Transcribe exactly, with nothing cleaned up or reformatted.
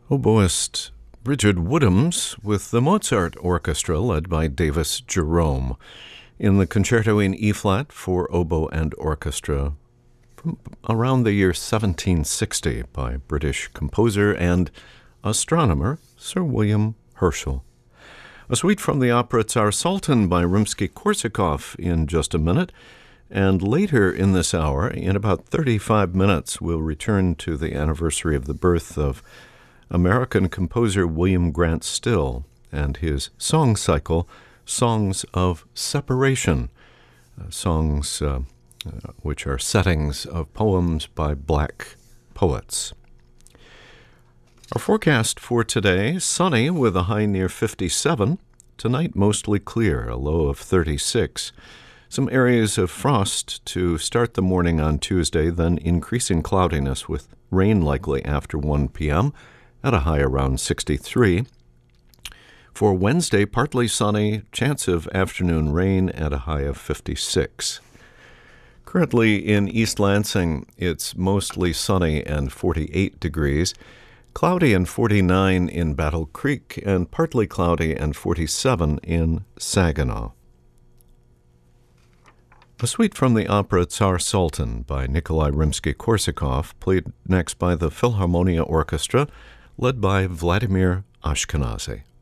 Oboist Richard Woodhams with the Mozart Orchestra led by Davis Jerome in the Concerto in E-flat for oboe and orchestra from around the year seventeen sixty by British composer and astronomer Sir William Herschel. A suite from the opera Tsar Sultan by Rimsky-Korsakov in just a minute, and later in this hour, in about thirty-five minutes, we'll return to the anniversary of the birth of American composer William Grant Still and his song cycle, Songs of Separation, uh, songs uh, uh, which are settings of poems by black poets. Our forecast for today, sunny with a high near fifty-seven. Tonight, mostly clear, a low of thirty-six. Some areas of frost to start the morning on Tuesday, then increasing cloudiness with rain likely after one p.m., at a high around sixty-three. For Wednesday, partly sunny, chance of afternoon rain at a high of fifty-six. Currently in East Lansing, it's mostly sunny and forty-eight degrees. Cloudy and forty-nine in Battle Creek, and partly cloudy and forty-seven in Saginaw. A suite from the opera Tsar Sultan by Nikolai Rimsky-Korsakov, played next by the Philharmonia Orchestra, led by Vladimir Ashkenazy.